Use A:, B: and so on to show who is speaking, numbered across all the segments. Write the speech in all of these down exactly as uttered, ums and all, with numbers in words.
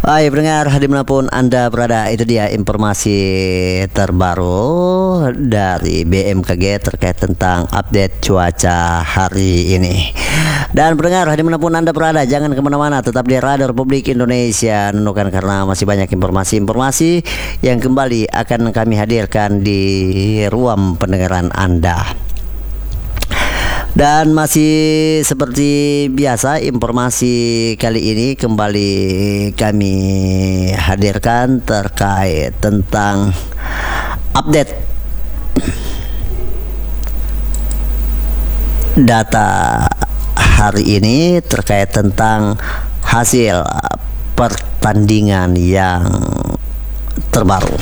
A: Hai pendengar, dimanapun Anda berada, itu dia informasi terbaru dari B M K G terkait tentang update cuaca hari ini. Dan pendengar, dimanapun Anda berada, jangan kemana-mana, tetap di Radio Republik Indonesia Nunukan, karena masih banyak informasi-informasi yang kembali akan kami hadirkan di ruang pendengaran Anda. Dan masih seperti biasa, informasi kali ini kembali kami hadirkan terkait tentang update data hari ini terkait tentang hasil pertandingan yang terbaru.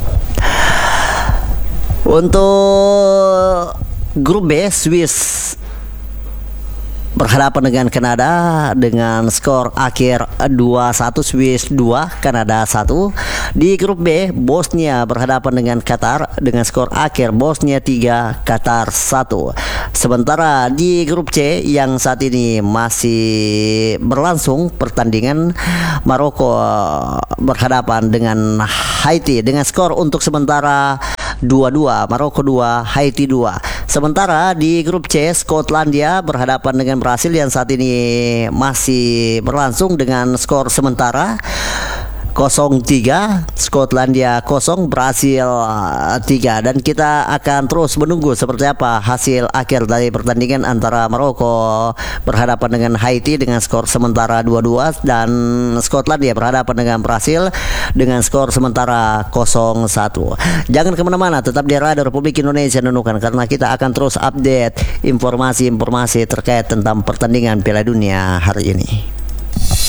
A: Untuk grup B, Swiss berhadapan dengan Kanada dengan skor akhir dua satu, Swiss dua, Kanada satu. Di grup B, Bosnia berhadapan dengan Qatar dengan skor akhir Bosnia tiga, Qatar satu. Sementara di grup C yang saat ini masih berlangsung pertandingan, Maroko berhadapan dengan Haiti dengan skor untuk sementara dua dua, Maroko dua, Haiti dua. Sementara di grup C, Skotlandia berhadapan dengan Brasil yang saat ini masih berlangsung dengan skor sementara nol tiga, Skotlandia nol, Brasil tiga. Dan kita akan terus menunggu seperti apa hasil akhir dari pertandingan antara Maroko berhadapan dengan Haiti dengan skor sementara dua dua, dan Skotlandia berhadapan dengan Brasil dengan skor sementara nol satu. Jangan kemana-mana, tetap di Radio Republik Indonesia Nunukan, karena kita akan terus update informasi-informasi terkait tentang pertandingan Piala Dunia hari ini.